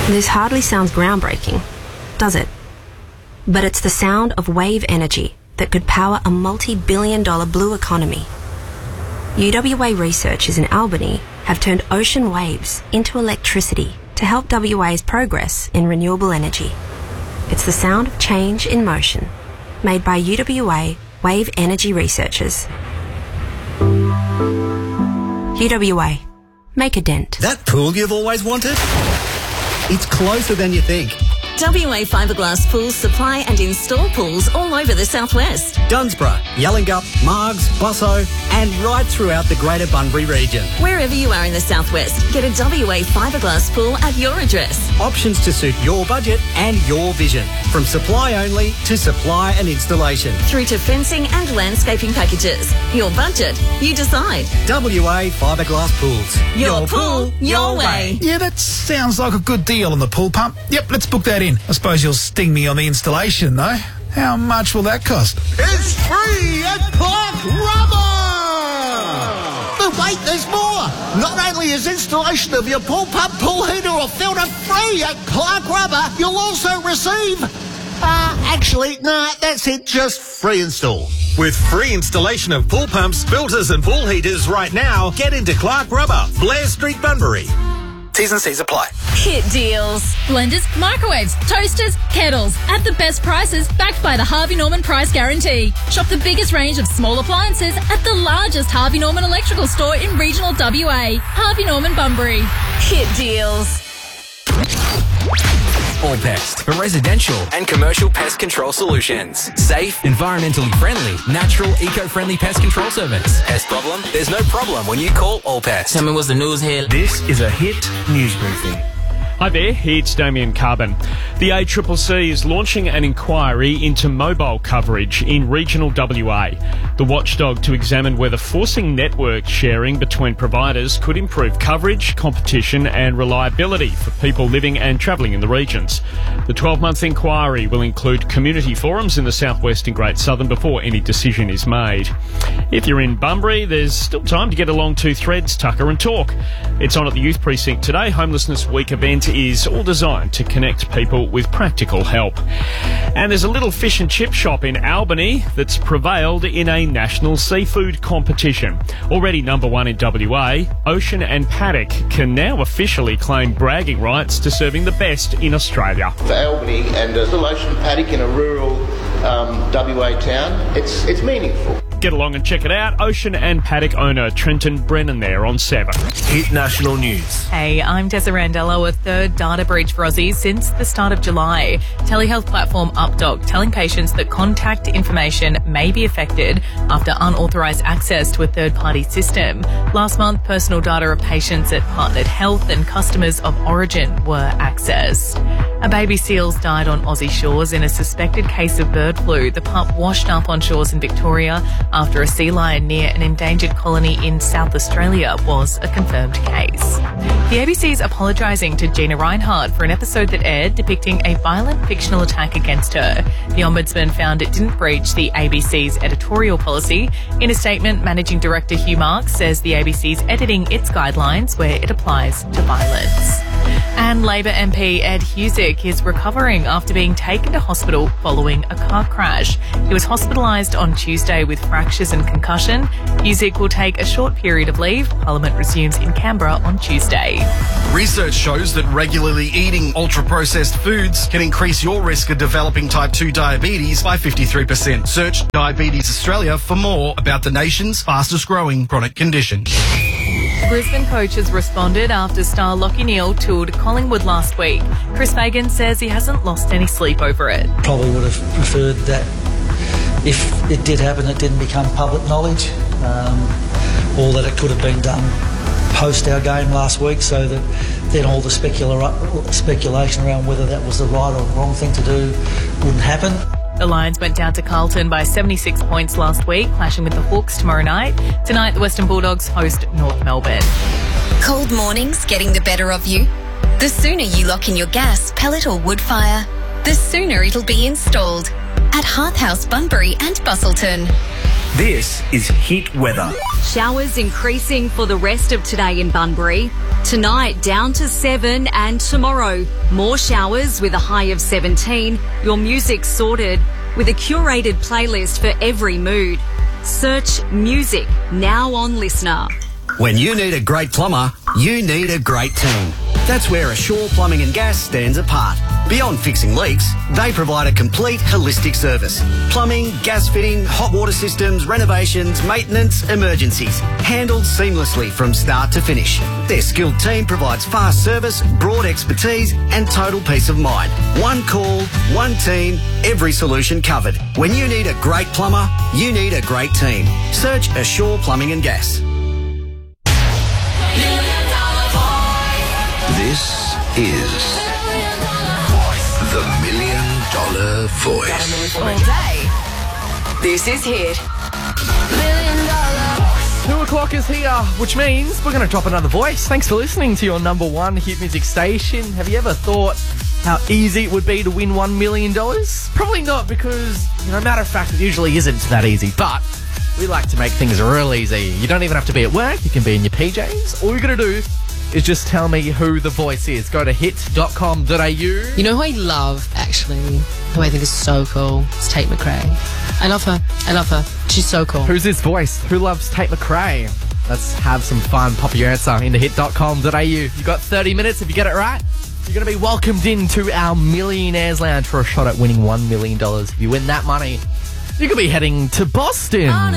This hardly sounds groundbreaking, does it? But it's the sound of wave energy that could power a multi-billion-dollar blue economy. UWA researchers in Albany have turned ocean waves into electricity to help WA's progress in renewable energy. It's the sound of change in motion, made by UWA wave energy researchers. UWA. Make a dent. That pool you've always wanted? It's closer than you think. WA Fiberglass Pools supply and install pools all over the southwest. Dunsborough, Yallingup, Margs, Bosso and right throughout the Greater Bunbury region. Wherever you are in the southwest, get a WA Fiberglass pool at your address. Options to suit your budget and your vision. From supply only to supply and installation. Through to fencing and landscaping packages. Your budget, you decide. WA Fiberglass Pools. Your pool, your way. Yeah, that sounds like a good deal on the pool pump. Yep, let's book that in. I suppose you'll sting me on the installation, though. How much will that cost? It's free at Clark Rubber! But wait, there's more! Not only is installation of your pool pump, pool heater or filter free at Clark Rubber, you'll also receive... that's it, just free install. With free installation of pool pumps, filters and pool heaters right now, get into Clark Rubber, Blair Street, Bunbury. T's and C's apply. Hit deals. Blenders, microwaves, toasters, kettles at the best prices backed by the Harvey Norman price guarantee. Shop the biggest range of small appliances at the largest Harvey Norman electrical store in regional WA. Harvey Norman Bunbury. Hit deals. Allpest for residential and commercial pest control solutions. Safe, environmentally friendly, natural, eco-friendly pest control service. Pest problem? There's no problem when you call Allpest. Tell me what's the news here. This is a Hit News Briefing. Hi there, it's Damien Carbon. The ACCC is launching an inquiry into mobile coverage in regional WA. The watchdog to examine whether forcing network sharing between providers could improve coverage, competition and reliability for people living and travelling in the regions. The 12-month inquiry will include community forums in the southwest and Great Southern before any decision is made. If you're in Bunbury, there's still time to get along to Threads, Tucker and Talk. It's on at the Youth Precinct today. Homelessness Week event is all designed to connect people with practical help. And there's a little fish and chip shop in Albany that's prevailed in a national seafood competition. Already number one in WA, Ocean and Paddock can now officially claim bragging rights to serving the best in Australia. For Albany and a little Ocean Paddock in a rural WA town, it's meaningful. Get along and check it out. Ocean and Paddock owner Trenton Brennan there on 7. Hit National News. Hey, I'm Tessa Randello. A third data breach for Aussies since the start of July. Telehealth platform UpDoc telling patients that contact information may be affected after unauthorised access to a third-party system. Last month, personal data of patients at Partnered Health and customers of Origin were accessed. A baby seal's died on Aussie shores in a suspected case of bird flu. The pup washed up on shores in Victoria after a sea lion near an endangered colony in South Australia was a confirmed case. The ABC is apologising to Gina Reinhardt for an episode that aired depicting a violent fictional attack against her. The Ombudsman found it didn't breach the ABC's editorial policy. In a statement, Managing Director Hugh Marks says the ABC's editing its guidelines where it applies to violence. And Labor MP Ed Husick is recovering after being taken to hospital following a car crash. He was hospitalised on Tuesday with fractures and concussion. Husick will take a short period of leave. Parliament resumes in Canberra on Tuesday. Research shows that regularly eating ultra-processed foods can increase your risk of developing type 2 diabetes by 53%. Search Diabetes Australia for more about the nation's fastest-growing chronic condition. Brisbane coaches responded after star Lachie Neale toured Collingwood last week. Chris Fagan says he hasn't lost any sleep over it. Probably would have preferred that if it did happen, it didn't become public knowledge, or that it could have been done post our game last week, so that then all the speculation around whether that was the right or wrong thing to do wouldn't happen. The Lions went down to Carlton by 76 points last week, clashing with the Hawks tomorrow night. Tonight, the Western Bulldogs host North Melbourne. Cold mornings getting the better of you? The sooner you lock in your gas, pellet or wood fire, the sooner it'll be installed at Hearth House, Bunbury and Busselton. This is Hit Weather. Showers increasing for the rest of today in Bunbury. Tonight, down to 7, and tomorrow, more showers with a high of 17. Your music sorted with a curated playlist for every mood. Search music now on Listener. When you need a great plumber, you need a great team. That's where Assure Plumbing and Gas stands apart. Beyond fixing leaks, they provide a complete holistic service. Plumbing, gas fitting, hot water systems, renovations, maintenance, emergencies. Handled seamlessly from start to finish. Their skilled team provides fast service, broad expertise and total peace of mind. One call, one team, every solution covered. When you need a great plumber, you need a great team. Search Assure Plumbing and Gas. This is the $1 Million Voice. All day. This is Hit. $1 Million. 2 o'clock is here, which means we're going to drop another voice. Thanks for listening to your number one hit music station. Have you ever thought how easy it would be to win $1 million? Probably not, because, matter of fact, it usually isn't that easy. But we like to make things real easy. You don't even have to be at work. You can be in your PJs. All you're going to do is just tell me who the voice is. Go to hit.com.au. You know who I love, actually, who I think is so cool? It's Tate McRae. I love her. She's so cool. Who's this voice? Who loves Tate McRae? Let's have some fun. Pop your answer into hit.com.au. You've got 30 minutes. If you get it right, you're going to be welcomed into our Millionaires Lounge for a shot at winning $1 million. If you win that money, you could be heading to Boston.